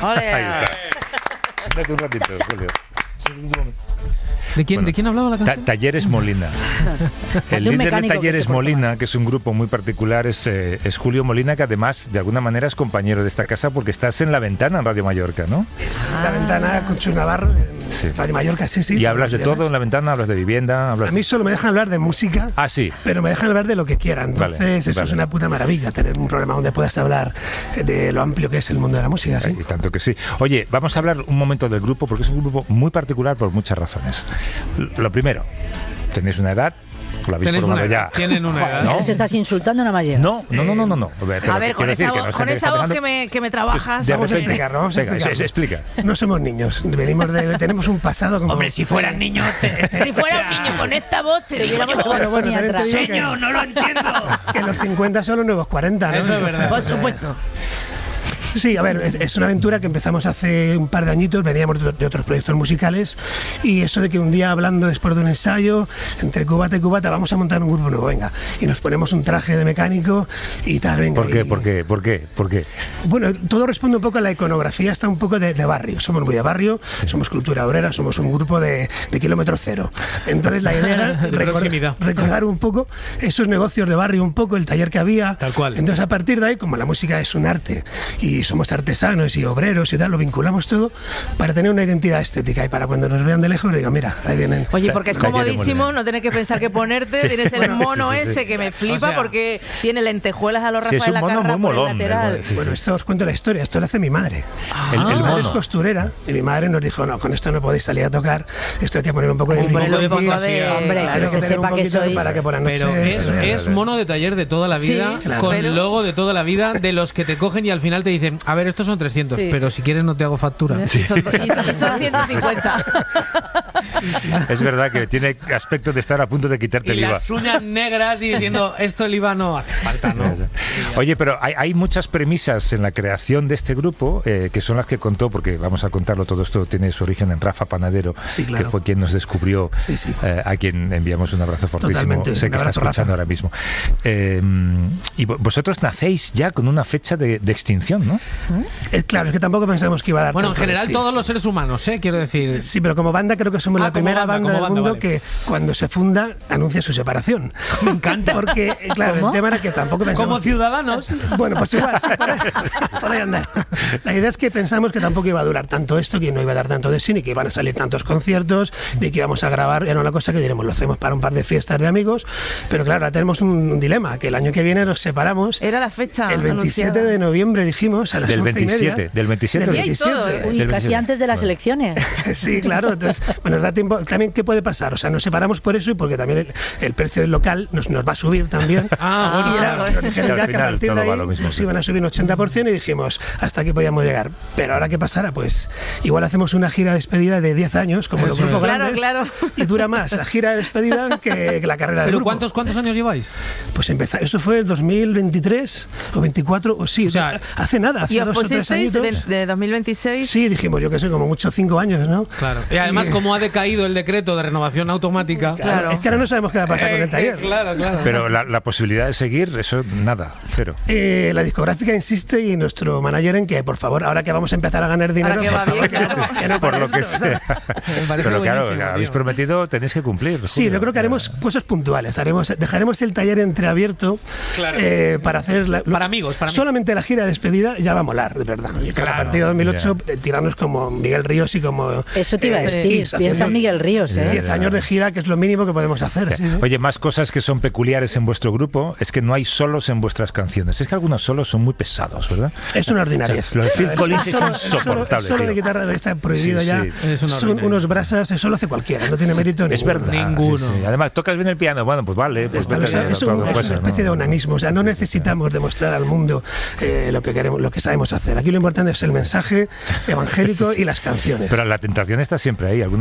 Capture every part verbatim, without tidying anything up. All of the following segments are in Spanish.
¡Ole! Ahí está. Siéntate un ratito, Julio. ¿De quién, Bueno, ¿De quién hablaba la canción? Ta- Talleres Molina. El De un líder de mecánico que Talleres se cortó. Molina, que es un grupo muy particular, es, eh, es Julio Molina, que además, de alguna manera, es compañero de esta casa porque estás en La Ventana, en Radio Mallorca, ¿no? La Ventana con Chus Navarro en Sí. Radio Mallorca, sí, sí. Y hablas de todos los todo en La Ventana, hablas de vivienda, hablas A mí solo me dejan hablar de música. Ah, sí. Pero me dejan hablar de lo que quieran. Entonces, Vale, eso vale. es una puta maravilla, tener un programa donde puedas hablar de lo amplio que es el mundo de la música, ¿sí? Y tanto que sí. Oye, vamos a hablar un momento del grupo, porque es un grupo muy particular por muchas razones. L- Lo primero, tenéis una edad, lo habéis Tenéis formado una edad, ya. tienen una edad. ¿No? Se estás insultando, nada más llegas. No, no, no, no, no. no. Pero A ver, con quiero esa decir que voz, no es con gente esa está voz pensando- que me, que me trabajas. De Vamos a repente- explicar, vamos a Venga, explicarlo. es- explica. No somos niños, venimos de, tenemos un pasado como... Hombre, si fueran niños, te- te- si fuera un niño con esta voz, te diría Tuviéramos Bueno, bueno, cofonía también te atrás. digo que- señor, no lo entiendo. que los cincuenta son los nuevos cuarenta, ¿no? Eso es Entonces, verdad. Por pues, supuesto. Sí, a ver, es, es una aventura que empezamos hace un par de añitos, veníamos de, de otros proyectos musicales y eso de que un día hablando después de un ensayo, entre cubata y cubata, vamos a montar un grupo nuevo, venga, y nos ponemos un traje de mecánico y tal, venga. ¿Por qué? y- ¿Por qué? ¿Por qué? ¿Por qué? Bueno, todo responde un poco a la iconografía, está un poco de, de barrio, somos muy de barrio, somos cultura obrera, somos un grupo de, de kilómetro cero. Entonces la idea era De recor- proximidad. recordar un poco esos negocios de barrio, un poco el taller que había. Tal cual. Entonces a partir de ahí, como la música es un arte y somos artesanos y obreros y tal, lo vinculamos todo para tener una identidad estética y para cuando nos vean de lejos digan, mira, ahí vienen. Oye, porque es Taller de comodísimo, Molina. no tienes que pensar qué ponerte, tienes el mono sí, sí, sí. ese que me flipa O sea, porque tiene lentejuelas a los Sí, es Rafael un mono Lacarra muy por el molón, lateral. eh, sí, Bueno, sí. esto os cuento la historia, esto lo hace mi madre. El, el Mi madre es mono. costurera y mi madre nos dijo, no, con esto no podéis salir a tocar, esto hay que poner un poco de Un poco brillo, de y- fantasía. Hombre, Claro, que que se tener un sepa que poquito sois... para que por la noche Pero es, se vea. es mono de taller de toda la vida, Sí, claro. con pero- logo de toda la vida, de los que te cogen y al final te dicen, a ver, estos son trescientos, Sí. pero si quieres no te hago factura. Y son, y son- y son ciento cincuenta. Es verdad que tiene aspecto de estar a punto de quitarte Y el I V A. las uñas negras y diciendo, esto el I V A no hace falta, ¿no? Oye, pero hay, hay muchas premisas en la creación de este grupo eh, que son las que contó, porque vamos a contarlo, todo esto tiene su origen en Rafa Panadero, Sí, claro. que fue quien nos descubrió, Sí, sí. eh, a quien enviamos un abrazo fortísimo. Totalmente, Sé un que está abrazo, escuchando Rafa. ahora mismo. Eh, y vo- vosotros nacéis ya con una fecha de, de extinción, ¿no? Eh, claro, es que tampoco pensamos que iba a dar Bueno, en tanto de general sí, todos sí. los seres humanos, ¿eh? Quiero decir... Sí, pero como banda creo que somos Ah, la como primera banda, banda, como del banda, mundo vale. que cuando se funda anuncia su separación. Me encanta. Porque, eh, claro, ¿Cómo? el tema era que tampoco pensamos... Como ciudadanos. Bueno, pues igual, sí, por, ahí, por ahí andar. La idea es que pensamos que tampoco iba a durar tanto esto, que no iba a dar tanto de sí, ni que iban a salir tantos conciertos, ni que íbamos a grabar. Era una cosa que diremos, lo hacemos para un par de fiestas de amigos, pero claro, ahora tenemos un dilema, que el año que viene nos separamos. Era la fecha El veintisiete anunciada. de noviembre dijimos, a las Del once y media. veintisiete, del veintisiete. Del Y ahí todo, veintisiete. Uy, Del casi veintisiete. antes de las Bueno. elecciones. Sí, claro, entonces, bueno, nos da tiempo. También, ¿qué puede pasar? O sea, nos separamos por eso y porque también el, el precio del local nos, nos va a subir también. Ah, bueno. Y era- nos dijeron Que al ya que a final partir todo de va ahí lo mismo, nos sí. iban a subir un ochenta por ciento y dijimos, hasta aquí podíamos llegar. Pero ahora, ¿qué pasará? Pues igual hacemos una gira de despedida de diez años, como los Eso grupos es. Claro, grandes, claro. y dura más la gira de despedida que, que la carrera del ¿Pero grupo. cuántos, cuántos años lleváis? Pues empezar, eso fue el dos mil veintitrés o veinticuatro, o sí, O sea, hace nada, hace ¿Y os dos o tres pusisteis añitos. de dos mil veintiséis? Sí, dijimos, yo qué sé, como mucho cinco años, ¿no? Claro. Y además, Y- como ha decaído el decreto de renovación automática... Claro. Es que ahora no sabemos qué va a pasar con el taller. Claro, claro. Pero la, la posibilidad de seguir, eso nada, cero. Eh, la discográfica insiste y nuestro manager en que, por favor, ahora que vamos a empezar a ganar dinero, Ahora que va por bien, favor, claro. que no Por para lo que esto, sea. Me parece Pero claro, buenísimo, habéis tío. prometido, tenéis que cumplir. Sí, Julio. yo creo que haremos cosas puntuales. Haremos, dejaremos el taller entreabierto Claro. eh, para hacer... la- lo- Para amigos, para amigos. Solamente la gira de despedida ya va a molar, de verdad. Yo creo que Claro, a partir de dos mil ocho, eh, tirarnos como Miguel Ríos y como... Eso te iba a eh, decir. Kiss, Piensa haciendo en Miguel Ríos, ¿eh? diez años de gira, que es lo mínimo que podemos hacer. sí, sí. Oye, más cosas que son peculiares en vuestro grupo es que no hay solos en vuestras canciones. Es que algunos solos son muy pesados, ¿verdad? Es una ordinariez. O sea, lo de Phil El Collins es solo- insoportable, El solo tío. de guitarra está prohibido Sí, ya. sí. Es una Son ordinaria. unos brasas, eso lo hace cualquiera, no tiene mérito Es ninguno. verdad. Ninguno. sí, sí. Además, tocas bien el piano. Bueno, pues vale. Pues Está- vete o sea, a- es, a- un- a- es pues, una especie ¿no? de onanismo, o sea, no necesitamos demostrar al mundo eh, lo que queremos, lo que sabemos hacer. Aquí lo importante es el mensaje evangélico y las canciones. Pero la tentación está siempre ahí. ¿Alguna vez eh,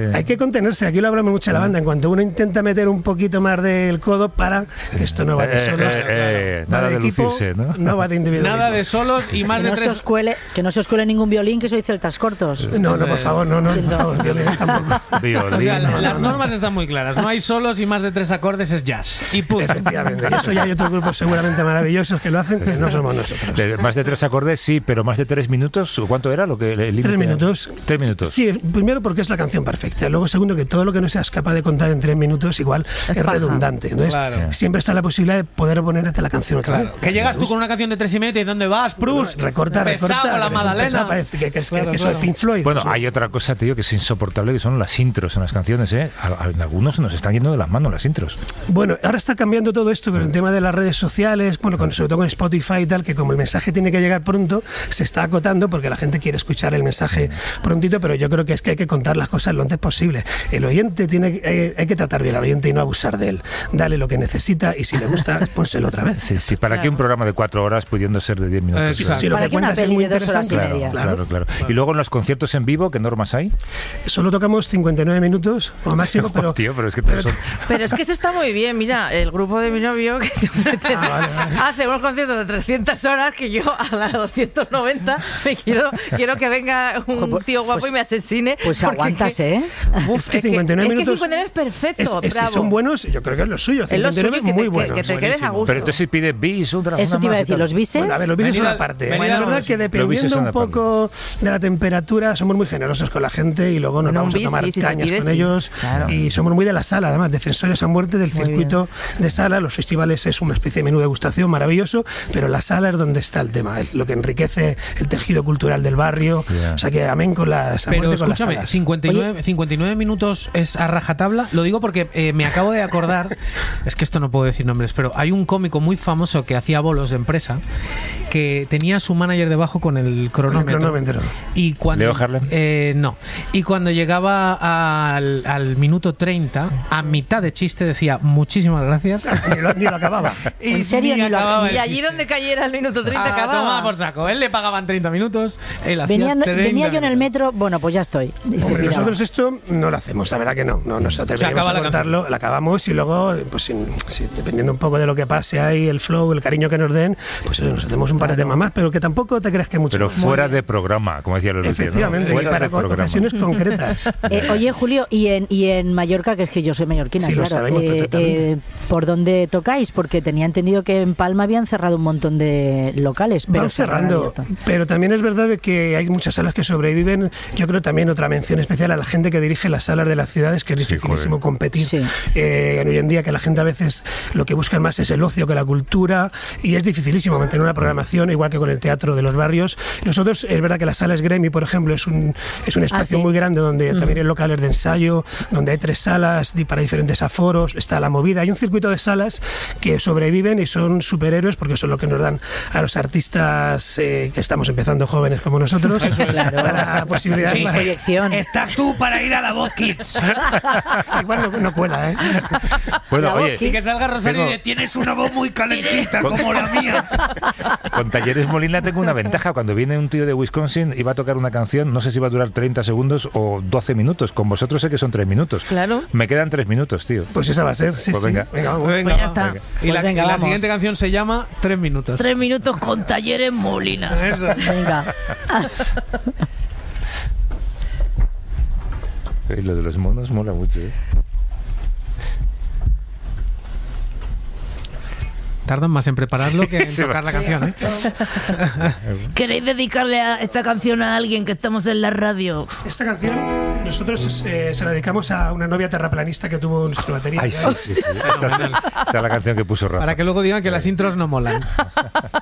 Hay que contenerse, aquí lo hablamos mucho en la banda. En cuanto uno intenta meter un poquito más del codo, para que esto no va de solos. Eh, eh, va nada de equipo, lucirse, ¿no? No va de individualismo. Nada de solos y más Que de no, se tres. os cuele, que no se os cuele ningún violín, que soy celtas cortos. No, no, por favor, no, no, no, no violines tampoco. Violín, O sea, no, las no, no. normas están muy claras. No hay solos y más de tres acordes es jazz. Y punto. Efectivamente, y eso ya hay otros grupos seguramente maravillosos que lo hacen, que no somos nosotros. De- más de tres acordes, sí, pero más de tres minutos, ¿cuánto era lo que el límite? Tres minutos. Tres minutos. Sí, primero porque es la canción perfecta. Luego, segundo, que todo lo que no seas capaz de contar en tres minutos igual es, paja. redundante. Entonces, Claro. siempre está la posibilidad de poder ponerte la canción otra Claro. vez. Que llegas tú con una canción de tres y medio y ¿dónde vas, Proust? Recorta, Pesado recorta. con la eres un Madalena. pesado, parece que, que es, que- Claro, que claro. soy Pink Floyd. Bueno, Sí. hay otra cosa, tío, que es insoportable, que son las intros en las canciones, ¿eh? A- a- en algunos se nos están yendo de las manos las intros. Bueno, ahora está cambiando todo esto con el tema de las redes sociales, bueno, con, sobre todo con Spotify y tal, que como el mensaje tiene que llegar pronto, se está acotando porque la gente quiere escuchar el mensaje prontito, pero yo creo que es que hay que contar las cosas lo antes posible. El oyente tiene que- eh, hay que tratar bien al oyente y no abusar de él. Dale lo que necesita y si le gusta, pónselo otra vez. Sí, sí, ¿para qué un programa de cuatro horas pudiendo ser de diez minutos? Exacto. Si lo ¿Para que qué una cuentas es peli muy de dos horas y interesante, media? Claro, claro, claro. Y luego en los conciertos en vivo, ¿qué normas hay? Solo tocamos cincuenta y nueve minutos como máximo, pero... Tío, pero es que todos son... Pero es que eso está muy bien. Mira, el grupo de mi novio que te mete- Ah, vale, vale. hace unos conciertos de trescientas horas que yo a las doscientas noventa me quiero, quiero que venga un Pues- tío guapo pues- y me asesine. Pues porque aguantas, que- ¿eh? Uf, Es que cincuenta y nueve es que minutos cincuenta y nueve es perfecto, Es- es- si bravo. son buenos, yo creo que es lo suyo. Es lo cincuenta y nueve suyo, que te, muy que- buenos. que te quedes a gusto. Pero entonces si pide bis, otra Eso te iba a decir, los bises. Bueno, a ver, los bises Venid son al- una parte. venid Bueno, la al verdad bolsillo. que Los bises dependiendo son un una parte. poco de la temperatura, somos muy generosos con la gente y luego nos Bueno, un vamos a bis, tomar sí, si se cañas pide, con sí. ellos. Claro. Y somos muy de la sala, además, defensores a muerte del Muy circuito de sala. Los festivales es una especie de menú de degustación maravilloso, pero la sala es donde está el tema, es lo que enriquece el tejido cultural del barrio. Ya. O sea que amén con las, a Pero muerte con las escúchame, salas. cincuenta y nueve, cincuenta y nueve minutos es a rajatabla. Lo digo porque eh, me acabo de acordar, es que esto no puedo decir nombres, pero hay un cómico muy famoso que hacía bolos de empresa que tenía a su manager debajo con el cronómetro. cronómetro. Y cuando, ¿Leo Harlem? eh, no. Y cuando llegaba al, al minuto treinta, a mitad de chiste decía muchísimas gracias. Ni lo, ni lo acababa. Y ¿En serio? ni Ni lo- acababa el Y allí chiste. donde cayera el minuto treinta Ah, acababa. toma por saco. Él le pagaban treinta minutos, él hacía Venía, treinta venía yo en el minutos. metro, bueno, pues ya estoy. Y se Hombre, piraba. nosotros esto no lo hacemos, la verdad que no. No nos atreveríamos acaba a la contarlo, la acabamos y luego, pues sin- si- dependiendo un poco de lo que pase ahí, el flow, el cariño que nos den, pues eso, nos hacemos un par de temas más, pero que tampoco te creas que mucho. Pero más. fuera de programa, como decía Lolo. Efectivamente, y Fuera para de con- programa. ocasiones concretas. Eh, oye, Julio, y en, y en Mallorca, que es que yo soy mallorquina, Sí, lo claro, sabemos perfectamente. eh, ¿por dónde tocáis? Porque tenía entendido que en Palma habían cerrado un montón de locales, pero Van se habrán cerrando, abierto. pero también es verdad de que hay muchas salas que sobreviven. Yo creo también otra mención especial a la gente que dirige las salas de las ciudades, que es Sí, dificilísimo joder. competir. Sí. Eh, hoy en día que la gente a veces lo que busca más es el ocio que la cultura y es dificilísimo mantener una programación, igual que con el teatro de los barrios. Nosotros, es verdad que la sala Esgremi, por ejemplo, es un, es un espacio sí. muy grande donde también hay locales de ensayo, donde hay tres salas di- para diferentes aforos, está la movida. Hay un circuito de salas que sobreviven y son superhéroes porque son lo que nos dan a los artistas eh, que estamos empezando jóvenes como nosotros Claro. para posibilidades Sí, para- proyección. Estás tú para ir a la Voz Kids. igual no, no cuela, ¿eh? Bueno, La oye, voz Y que salga Rosario Tengo- y dice, tienes una voz muy calentita Con- como la mía. con Talleres Molina tengo una ventaja. Cuando viene un tío de Wisconsin y va a tocar una canción, no sé si va a durar treinta segundos o doce minutos. Con vosotros sé que son tres minutos. Claro. Me quedan tres minutos, tío. Pues esa va a ser, sí, Pues sí. venga. vamos. Venga, Pues ya va. está. Venga. Y Pues la, venga, y la vamos. siguiente canción se llama Tres minutos. Tres minutos con Talleres Molina. Eso. Venga. Y lo de los monos mola mucho, ¿eh? Tardan más en prepararlo que en Sí, tocar la canción, ¿eh? ¿Queréis dedicarle a esta canción a alguien que estamos en la radio? Esta canción nosotros eh, se la dedicamos a una novia terraplanista que tuvo nuestra batería. Ay, sí, sí, sí. Esta, es, esta es la canción que puso Rafa. Para que luego digan que las intros no molan.